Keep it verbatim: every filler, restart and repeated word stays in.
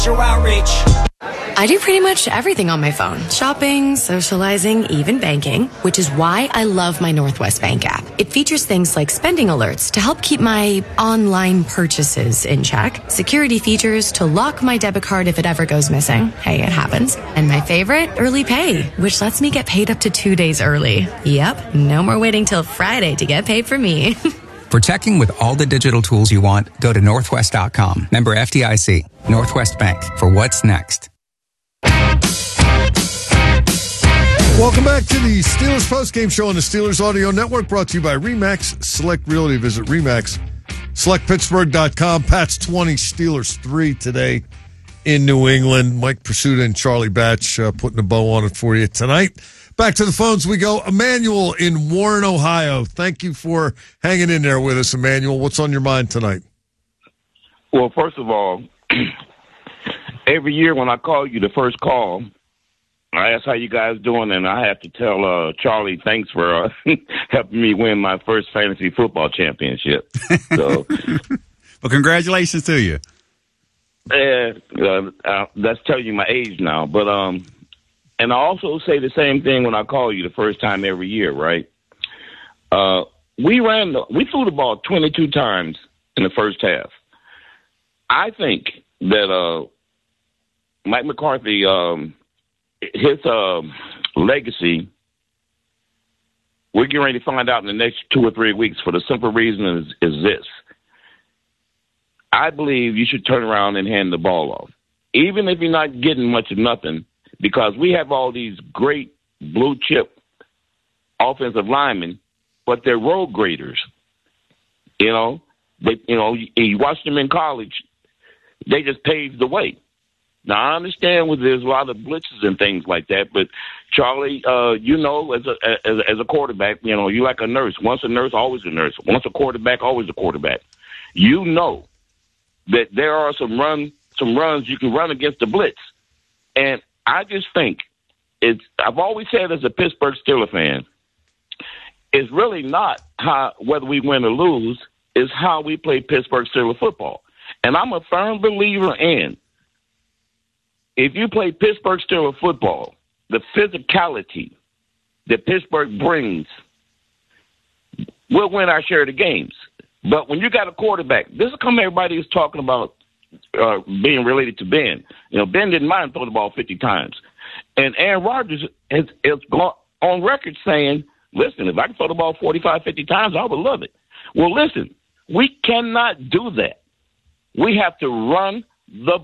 Outreach. I do pretty much everything on my phone. Shopping, socializing, even banking, which is why I love my Northwest Bank app. It features things like spending alerts to help keep my online purchases in check, security features to lock my debit card if it ever goes missing. Hey, it happens. And my favorite, early pay, which lets me get paid up to two days early. Yep, no more waiting till Friday to get paid for me. For checking with all the digital tools you want, go to northwest dot com. Member F D I C. Northwest Bank. For what's next. Welcome back to the Steelers postgame show on the Steelers Audio Network, brought to you by RE/MAX Select Realty. Visit RE/MAX Select Pittsburgh dot com. Pats twenty, Steelers three today in New England. Mike Pursuta and Charlie Batch uh, putting a bow on it for you tonight. Back to the phones we go. Emmanuel in Warren, Ohio. Thank you for hanging in there with us, Emmanuel. What's on your mind tonight? Well, first of all, every year when I call you the first call, I ask how you guys doing, and I have to tell uh, Charlie thanks for uh, helping me win my first fantasy football championship. So, well, congratulations to you. Uh, uh, uh, that's telling you my age now, but um. And I also say the same thing when I call you the first time every year, right? Uh, we ran, the, we threw the ball twenty-two times in the first half. I think that uh, Mike McCarthy, um, his uh, legacy, we're getting ready to find out in the next two or three weeks. For the simple reason is, is this: I believe you should turn around and hand the ball off, even if you're not getting much of nothing. Because we have all these great blue chip offensive linemen, but they're road graders. You know, they, you know, you, you watch them in college, they just paved the way. Now I understand where there's a lot of blitzes and things like that, but Charlie, uh, you know, as a as, as a quarterback, you know, you like a nurse. Once a nurse, always a nurse. Once a quarterback, always a quarterback. You know that there are some run some runs you can run against the blitz, and I just think it's, I've always said as a Pittsburgh Steelers fan, it's really not how, whether we win or lose, it's how we play Pittsburgh Steelers football. And I'm a firm believer in, if you play Pittsburgh Steelers football, the physicality that Pittsburgh brings, we'll win our share of the games. But when you got a quarterback, this is come everybody is talking about Uh, being related to Ben. You know, Ben didn't mind throwing the ball fifty times. And Aaron Rodgers has, has gone on record saying, listen, if I can throw the ball forty-five, fifty times, I would love it. Well, listen, we cannot do that. We have to run the